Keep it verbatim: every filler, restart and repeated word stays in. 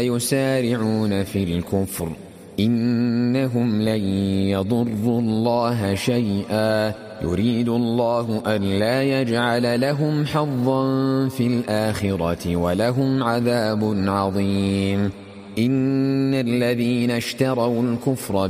يسارعون في الكفر إنهم لن يضروا الله شيئا يريد الله ألا يجعل لهم حظا في الآخرة ولهم عذاب عظيم إن الذين اشتروا الكفر